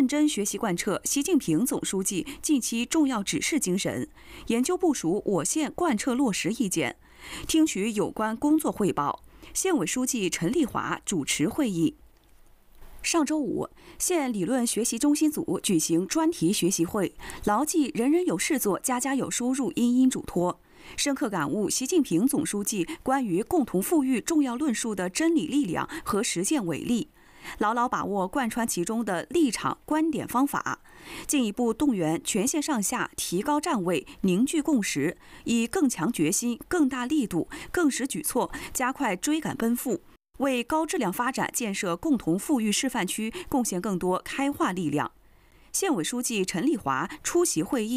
真学习贯彻习近平总书记近期重要指示精神，研究部署我县贯彻落实意见，听取有关工作汇报。县委书记陈丽华主持会议。上周五，县理论学习中心组举行专题学习会，牢记"人人有事做，家家有书入"殷殷嘱托，深刻感悟习近平总书记关于共同富裕重要论述的真理力量和实践伟力，牢牢把握贯穿其中的立场、观点、方法，进一步动员全县上下提高站位、凝聚共识，以更强决心、更大力度、更实举措，加快追赶奔赴，为高质量发展建设共同富裕示范区贡献更多开化力量。县委书记陈丽华出席会议。